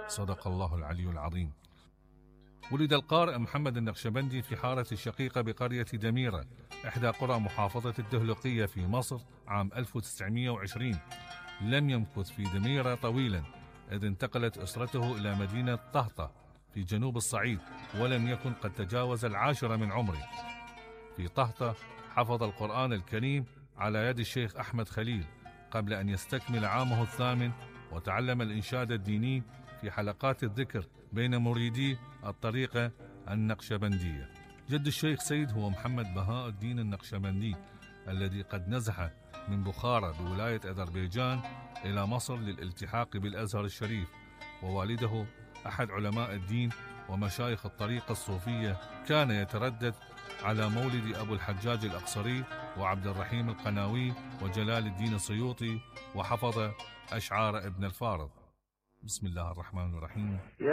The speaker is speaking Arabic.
صدق الله العلي العظيم. ولد القارئ محمد النقشبندي في حارة الشقيقة بقرية دميرة، إحدى قرى محافظة الدهلقية في مصر، عام 1920. لم يمكث في دميرة طويلا، إذ انتقلت أسرته إلى مدينة طهطة في جنوب الصعيد، ولم يكن قد تجاوز 10 من عمره. في طهطة حفظ القرآن الكريم على يد الشيخ أحمد خليل قبل أن يستكمل عامه الثامن، وتعلم الإنشاد الديني في حلقات الذكر بين مريدي الطريقة النقشبندية. جد الشيخ سيد هو محمد بهاء الدين النقشبندي، الذي قد نزح من بخارى بولاية أذربيجان إلى مصر للالتحاق بالأزهر الشريف، ووالده أحد علماء الدين ومشايخ الطريقة الصوفية. كان يتردد على مولد أبو الحجاج الأقصري وعبد الرحيم القناوي وجلال الدين السيوطي، وحفظ أشعار ابن الفارض. بسم الله الرحمن الرحيم.